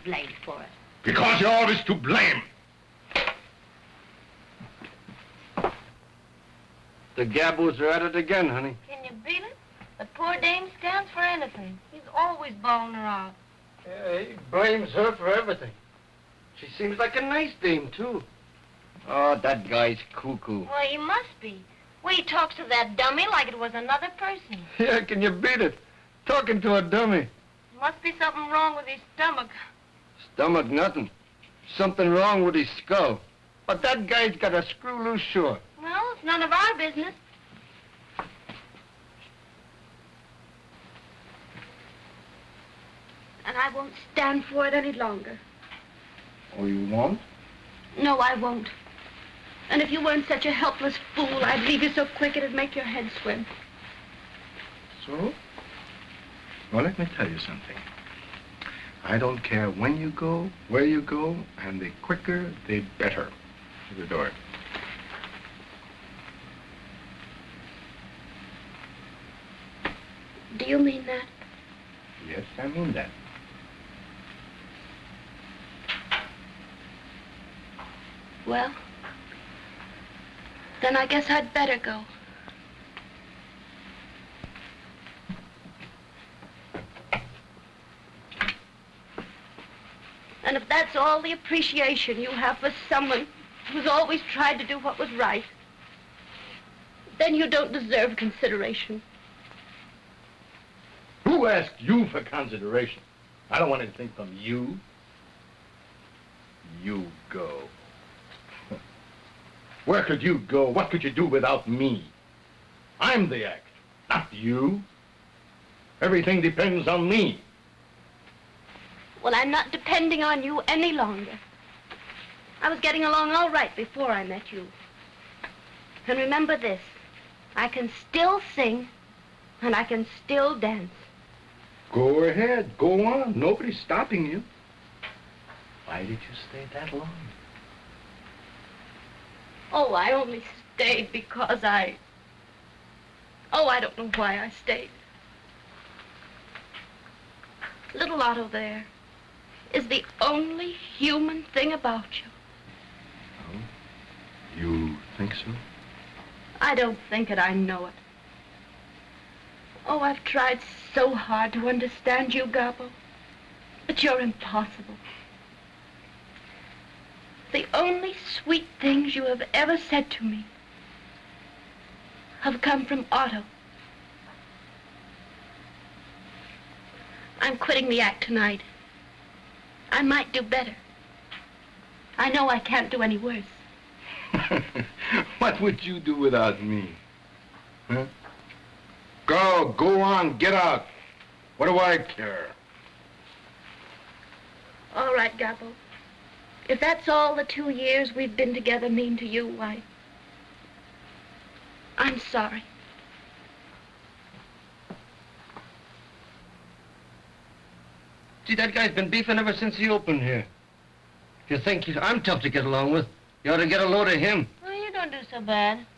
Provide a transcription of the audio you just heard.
blamed for it? Because you're always to blame. The Gabos are at it again, honey. Can you beat it? The poor dame stands for anything. He's always bawling her out. Yeah, he blames her for everything. She seems like a nice dame, too. Oh, that guy's cuckoo. Well, he must be. Well, he talks to that dummy like it was another person. Yeah, can you beat it? Talking to a dummy. Must be something wrong with his stomach. Stomach, nothing. Something wrong with his skull. But that guy's got a screw loose, sure. Well, it's none of our business. And I won't stand for it any longer. Oh, you won't? No, I won't. And if you weren't such a helpless fool, I'd leave you so quick it'd make your head swim. So? Well, let me tell you something. I don't care when you go, where you go, and the quicker, the better. To the door. Do you mean that? Yes, I mean that. Well, then I guess I'd better go. And if that's all the appreciation you have for someone who's always tried to do what was right, then you don't deserve consideration. Who asked you for consideration? I don't want anything from you. You go. Where could you go? What could you do without me? I'm the act, not you. Everything depends on me. Well, I'm not depending on you any longer. I was getting along all right before I met you. And remember this, I can still sing and I can still dance. Go ahead, go on. Nobody's stopping you. Why did you stay that long? Oh, I only stayed because I don't know why I stayed. Little Otto there is the only human thing about you. Oh? You think so? I don't think it, I know it. Oh, I've tried so hard to understand you, Gabo, but you're impossible. The only sweet things you have ever said to me have come from Otto. I'm quitting the act tonight. I might do better. I know I can't do any worse. What would you do without me? Huh? Go on, get out. What do I care? All right, Gabo. If that's all the 2 years we've been together mean to you, why, I'm sorry. See, that guy's been beefing ever since he opened here. If you think I'm tough to get along with, you ought to get a load of him. Well, you don't do so bad.